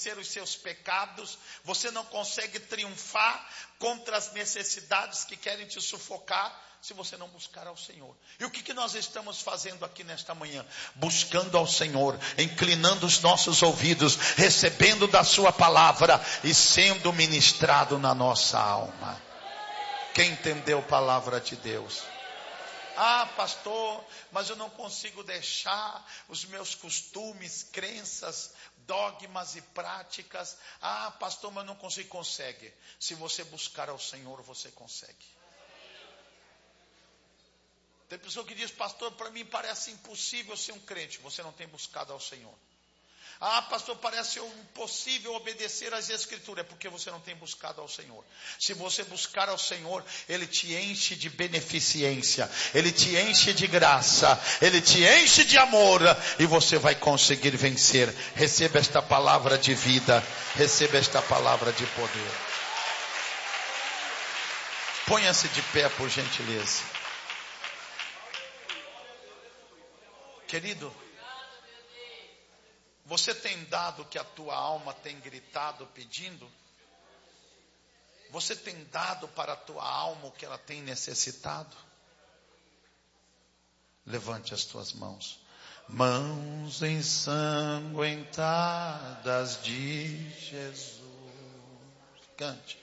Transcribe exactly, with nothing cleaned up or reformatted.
vencer os seus pecados, você não consegue triunfar contra as necessidades que querem te sufocar, se você não buscar ao Senhor. E o que, que nós estamos fazendo aqui nesta manhã? Buscando ao Senhor, inclinando os nossos ouvidos, recebendo da sua palavra e sendo ministrado na nossa alma. Quem entendeu a palavra de Deus? Ah, pastor, mas eu não consigo deixar os meus costumes, crenças, dogmas e práticas. Ah, pastor, mas não consigo. Consegue. Se você buscar ao Senhor, você consegue. Tem pessoa que diz, pastor, para mim parece impossível ser um crente. Você não tem buscado ao Senhor. Ah, pastor, parece impossível obedecer às Escrituras. É porque você não tem buscado ao Senhor. Se você buscar ao Senhor, Ele te enche de beneficência, Ele te enche de graça, Ele te enche de amor, e você vai conseguir vencer. Receba esta palavra de vida, receba esta palavra de poder. Ponha-se de pé, por gentileza. Querido, você tem dado o que a tua alma tem gritado pedindo? Você tem dado para a tua alma o que ela tem necessitado? Levante as tuas mãos. Mãos ensanguentadas de Jesus. Cante.